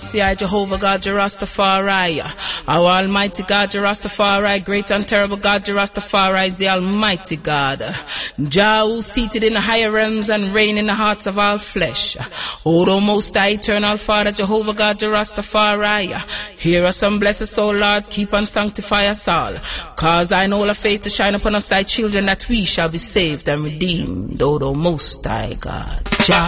Selassie, I, Jehovah God, Jah Rastafari. Our Almighty God, Jah Rastafari, great and terrible God, Jah Rastafari is the Almighty God. Jah, who seated in the higher realms and reign in the hearts of all flesh. O thou most high, eternal Father, Jehovah God, Jah Rastafari. Hear us and bless us, O Lord, keep and sanctify us all. Cause thine holy face to shine upon us, thy children, that we shall be saved and redeemed, O thou most high God. Jah.